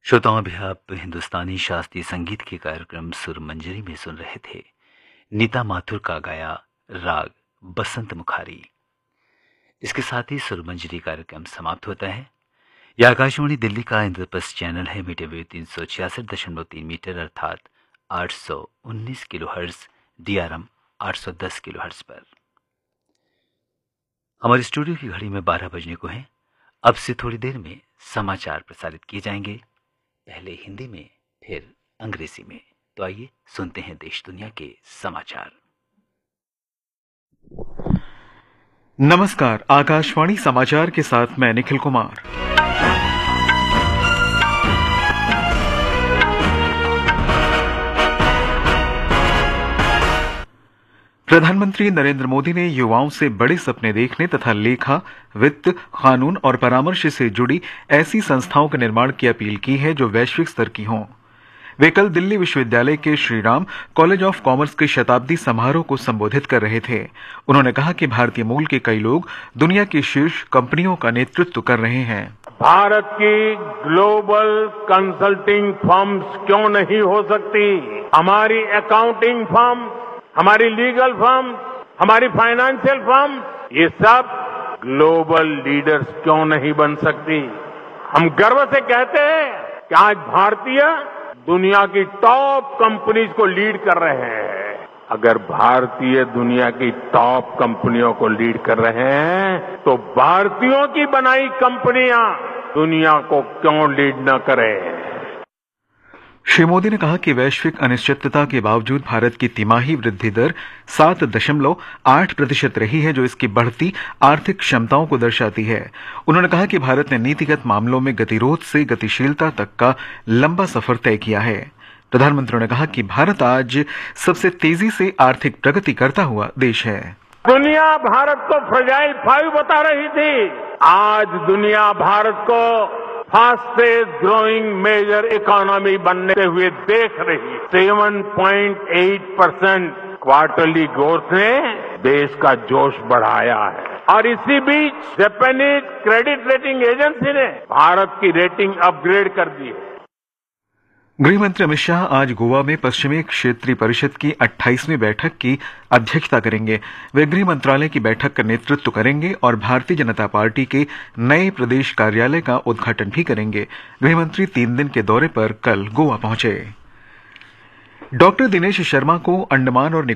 श्रोताओं, अभी आप हिंदुस्तानी शास्त्रीय संगीत के कार्यक्रम सुर मंजरी में सुन रहे थे नीता माथुर का गाया राग बसंत मुखारी। इसके साथ ही सुर मंजरी कार्यक्रम समाप्त होता है। यह आकाशवाणी दिल्ली का इंद्रप्रस्थ चैनल है, मीटर वेव 366.3 मीटर अर्थात 819 किलोहर्ट्ज, DRM 810 किलोहर्ट्ज पर। हमारे स्टूडियो की घड़ी में 12 बजने को है। अब से थोड़ी देर में समाचार प्रसारित किए जाएंगे, पहले हिंदी में फिर अंग्रेजी में। तो आइए सुनते हैं देश दुनिया के समाचार। नमस्कार, आकाशवाणी समाचार के साथ मैं निखिल कुमार। प्रधानमंत्री नरेंद्र मोदी ने युवाओं से बड़े सपने देखने तथा लेखा, वित्त, कानून और परामर्श से जुड़ी ऐसी संस्थाओं के निर्माण की अपील की है जो वैश्विक स्तर की हों। वे कल दिल्ली विश्वविद्यालय के श्रीराम कॉलेज ऑफ कॉमर्स के शताब्दी समारोह को संबोधित कर रहे थे। उन्होंने कहा कि भारतीय मूल के कई लोग दुनिया की शीर्ष कंपनियों का नेतृत्व कर रहे हैं। भारत की ग्लोबल कंसल्टिंग फर्म्स क्यों नहीं हो सकती? हमारी अकाउंटिंग फर्म, हमारी लीगल फर्म, हमारी फाइनेंशियल फर्म, ये सब ग्लोबल लीडर्स क्यों नहीं बन सकती? हम गर्व से कहते हैं कि आज भारतीय दुनिया की टॉप कंपनीज को लीड कर रहे हैं। अगर भारतीय दुनिया की टॉप कंपनियों को लीड कर रहे हैं तो भारतीयों की बनाई कंपनियां दुनिया को क्यों लीड न करें? श्री मोदी ने कहा कि वैश्विक अनिश्चितता के बावजूद भारत की तिमाही वृद्धि दर 7.8% रही है, जो इसकी बढ़ती आर्थिक क्षमताओं को दर्शाती है। उन्होंने कहा कि भारत ने नीतिगत मामलों में गतिरोध से गतिशीलता तक का लंबा सफर तय किया है। प्रधानमंत्री ने कहा कि भारत आज सबसे तेजी से आर्थिक प्रगति करता हुआ देश है। दुनिया भारत को फ्रेजाइल 5 बता रही थी, आज दुनिया भारत को फास्टेस्ट ग्रोइंग मेजर इकोनॉमी बनते हुए देख रही। 7.8% क्वार्टरली ग्रोथ ने देश का जोश बढ़ाया है। और इसी बीच जापानीज क्रेडिट रेटिंग एजेंसी ने भारत की रेटिंग अपग्रेड कर दी है। गृहमंत्री अमित शाह आज गोवा में पश्चिमी क्षेत्रीय परिषद की 28वीं बैठक की अध्यक्षता करेंगे। वे गृह मंत्रालय की बैठक का नेतृत्व करेंगे और भारतीय जनता पार्टी के नए प्रदेश कार्यालय का उद्घाटन भी करेंगे। गृहमंत्री 3 दिन के दौरे पर कल गोवा पहुंचे। डॉक्टर दिनेश शर्मा को अंडमान और